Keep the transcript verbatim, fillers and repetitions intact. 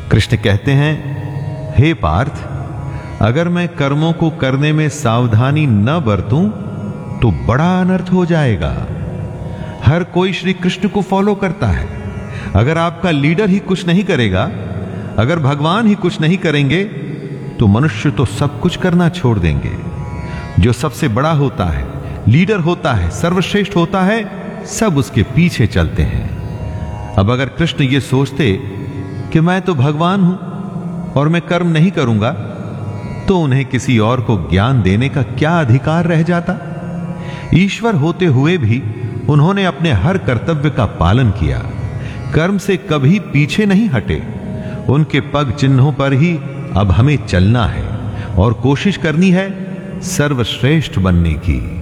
कृष्ण कहते हैं, हे पार्थ, अगर मैं कर्मों को करने में सावधानी न बरतूं तो बड़ा अनर्थ हो जाएगा। हर कोई श्री कृष्ण को फॉलो करता है। अगर आपका लीडर ही कुछ नहीं करेगा, अगर भगवान ही कुछ नहीं करेंगे, तो मनुष्य तो सब कुछ करना छोड़ देंगे। जो सबसे बड़ा होता है, लीडर होता है, सर्वश्रेष्ठ होता है, सब उसके पीछे चलते हैं। अब अगर कृष्ण ये सोचते कि मैं तो भगवान हूं और मैं कर्म नहीं करूंगा, तो उन्हें किसी और को ज्ञान देने का क्या अधिकार रह जाता। ईश्वर होते हुए भी उन्होंने अपने हर कर्तव्य का पालन किया, कर्म से कभी पीछे नहीं हटे। उनके पग चिन्हों पर ही अब हमें चलना है और कोशिश करनी है सर्वश्रेष्ठ बनने की।